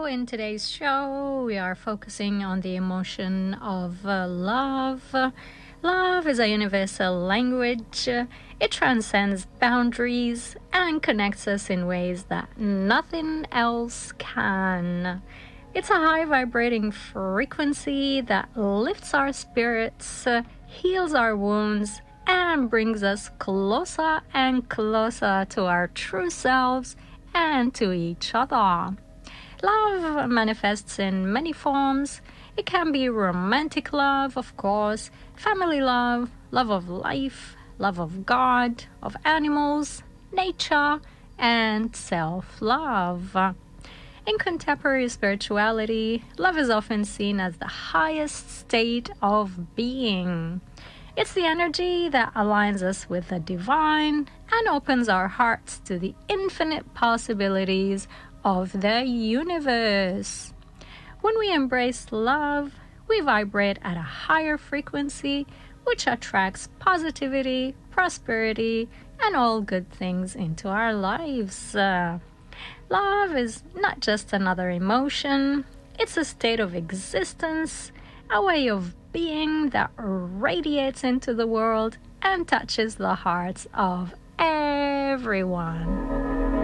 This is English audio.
in today's show, we are focusing on the emotion of love. Love is a universal language. It transcends boundaries and connects us in ways that nothing else can. It's a high vibrating frequency that lifts our spirits, heals our wounds, and brings us closer and closer to our true selves and to each other. Love manifests in many forms. It can be romantic love, of course, family love, love of life, love of God, of animals, nature, and self-love. In contemporary spirituality, love is often seen as the highest state of being. It's the energy that aligns us with the divine and opens our hearts to the infinite possibilities of the universe. When we embrace love, we vibrate at a higher frequency, which attracts positivity, prosperity, and all good things into our lives. Love is not just another emotion, it's a state of existence, a way of being that radiates into the world and touches the hearts of everyone.